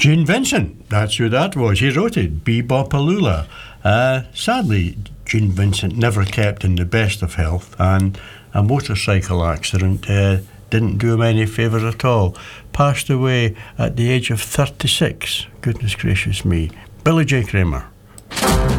Gene Vincent, that's who that was. He wrote it, Bebopalula. Sadly, Gene Vincent never kept in the best of health, and a motorcycle accident didn't do him any favours at all. Passed away at the age of 36. Goodness gracious me. Billy J. Kramer.